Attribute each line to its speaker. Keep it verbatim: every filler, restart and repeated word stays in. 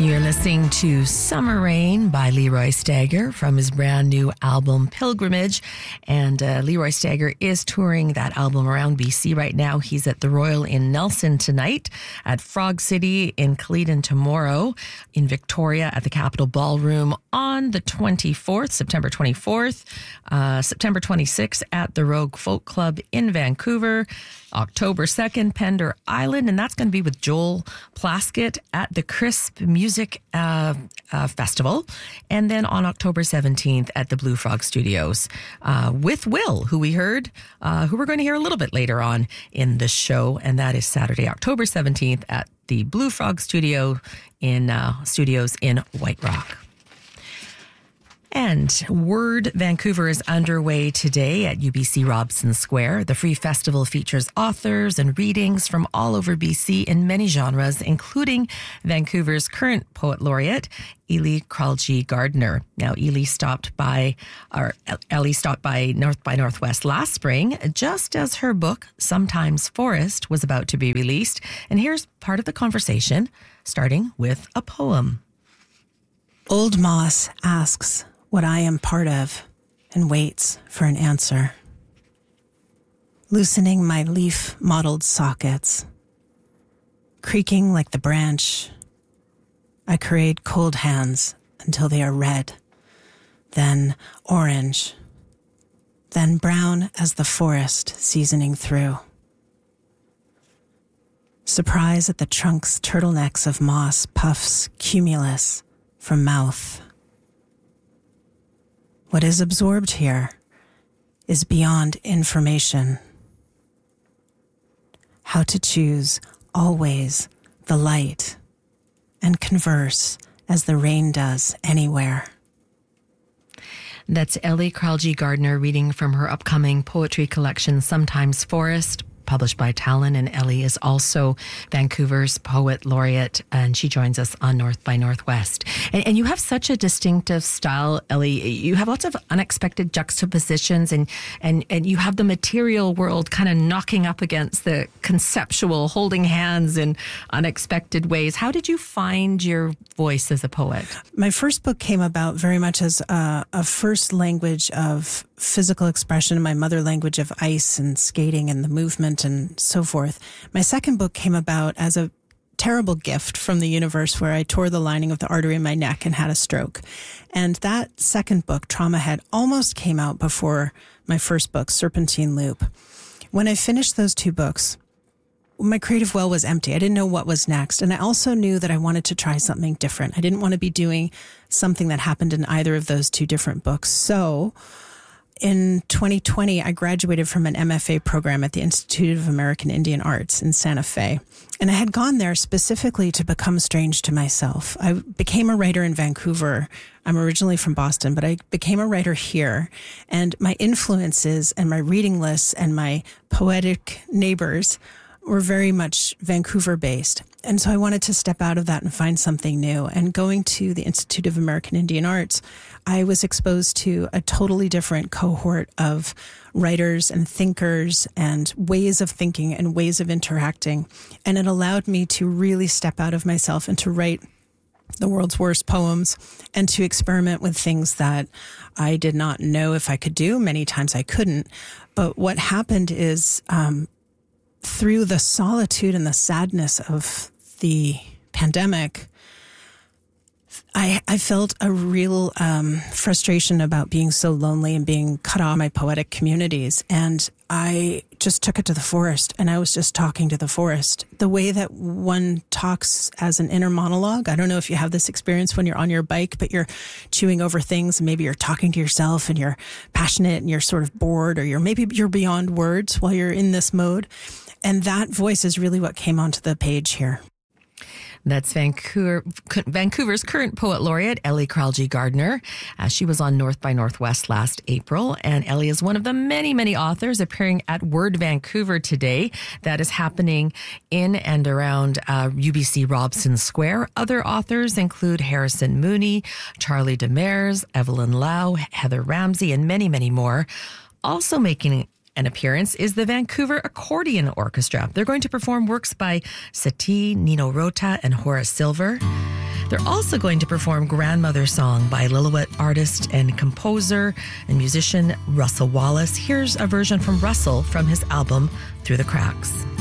Speaker 1: You're listening to Summer Rain by Leroy Stagger from his brand new album Pilgrimage. And uh, Leroy Stagger is touring that album around B C right now. He's at the Royal in Nelson tonight, at Frog City in Caledon tomorrow, in Victoria at the Capitol Ballroom on the twenty-fourth, September twenty-fourth, uh, September twenty-sixth at the Rogue Folk Club in Vancouver, October second, Pender Island, and that's going to be with Joel Plaskett at the Crisp Music uh, uh, Festival. And then on October seventeenth at the Blue Frog Studios uh, with Will, who we heard, uh, who we're going to hear a little bit later on in the show. And that is Saturday, October seventeenth at the Blue Frog Studio in uh, Studios in White Rock. And Word Vancouver is underway today at U B C Robson Square. The free festival features authors and readings from all over B C in many genres, including Vancouver's current poet laureate, Ely Kralji Gardner. Now, Ely stopped by, or Ellie stopped by North by Northwest last spring, just as her book, Sometimes Forest, was about to be released. And here's part of the conversation, starting with a poem.
Speaker 2: Old moss asks what I am part of and waits for an answer. Loosening my leaf-mottled sockets, creaking like the branch, I create cold hands until they are red, then orange, then brown as the forest seasoning through. Surprise at the trunk's turtlenecks of moss puffs cumulus from mouth. What is absorbed here is beyond information. How to choose always the light and converse as the rain does anywhere.
Speaker 1: That's Ely Kralji Gardner reading from her upcoming poetry collection, Sometimes Forest, published by Talon. And Ellie is also Vancouver's poet laureate, and she joins us on North by Northwest. And, and you have such a distinctive style, Ellie. You have lots of unexpected juxtapositions, and and and you have the material world kind of knocking up against the conceptual, holding hands in unexpected ways. How did you find your voice as a poet?
Speaker 2: My first book came about very much as a, a first language of physical expression, my mother language of ice and skating and the movement and so forth. My second book came about as a terrible gift from the universe, where I tore the lining of the artery in my neck and had a stroke. And that second book, Trauma Head, almost came out before my first book, Serpentine Loop. When I finished those two books, my creative well was empty. I didn't know what was next. And I also knew that I wanted to try something different. I didn't want to be doing something that happened in either of those two different books. So in twenty twenty, I graduated from an M F A program at the Institute of American Indian Arts in Santa Fe. And I had gone there specifically to become strange to myself. I became a writer in Vancouver. I'm originally from Boston, but I became a writer here. And my influences and my reading lists and my poetic neighbors were very much Vancouver-based. And so I wanted to step out of that and find something new. And going to the Institute of American Indian Arts, I was exposed to a totally different cohort of writers and thinkers and ways of thinking and ways of interacting. And it allowed me to really step out of myself and to write the world's worst poems and to experiment with things that I did not know if I could do. Many times I couldn't. But what happened is, um, through the solitude and the sadness of the pandemic, I, I felt a real um, frustration about being so lonely and being cut off my poetic communities. And I just took it to the forest, and I was just talking to the forest. The way that one talks as an inner monologue. I don't know if you have this experience when you're on your bike, but you're chewing over things, and maybe you're talking to yourself and you're passionate and you're sort of bored, or you're maybe you're beyond words while you're in this mode. And that voice is really what came onto the page here.
Speaker 1: That's Vancouver, Vancouver's current poet laureate, Ely Kralji Gardner. Uh, she was on North by Northwest last April, and Ellie is one of the many, many authors appearing at Word Vancouver today. That is happening in and around uh, U B C Robson Square. Other authors include Harrison Mooney, Charlie Demers, Evelyn Lau, Heather Ramsey, and many, many more. Also making an appearance is the Vancouver Accordion Orchestra. They're going to perform works by Satie, Nino Rota, and Horace Silver. They're also going to perform Grandmother Song by Lillooet artist and composer and musician Russell Wallace. Here's a version from Russell from his album Through the Cracks.